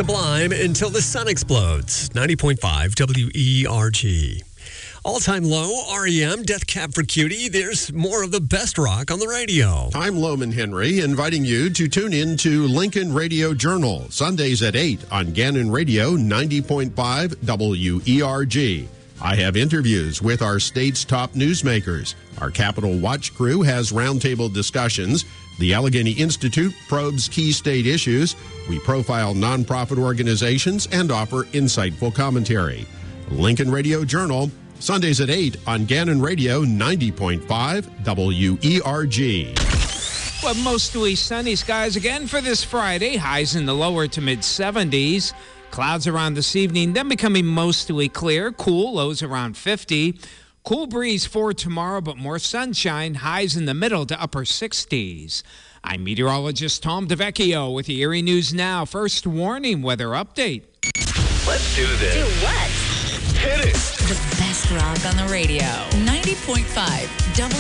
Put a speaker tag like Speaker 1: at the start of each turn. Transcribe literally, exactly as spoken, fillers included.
Speaker 1: Sublime Until the Sun Explodes. ninety point five W E R G. All-time low, R E M, Death Cab for Cutie. There's more of the best rock on the radio.
Speaker 2: I'm Loman Henry, inviting you to tune in to Lincoln Radio Journal, Sundays at eight on Gannon Radio ninety point five W E R G. I have interviews with our state's top newsmakers. Our Capitol Watch crew has roundtable discussions. The Allegheny Institute probes key state issues. We profile nonprofit organizations and offer insightful commentary. Lincoln Radio Journal, Sundays at eight on Gannon Radio ninety point five W E R G.
Speaker 3: Well, mostly sunny skies again for this Friday. Highs in the lower to mid seventies. Clouds around this evening, then becoming mostly clear. Cool, lows around fifty. Cool breeze for tomorrow, but more sunshine. Highs in the middle to upper sixties. I'm meteorologist Tom DeVecchio with the Erie News Now. First warning weather update.
Speaker 4: Let's do this.
Speaker 5: Do what?
Speaker 4: Hit it.
Speaker 5: The best rock on the radio. ninety point five W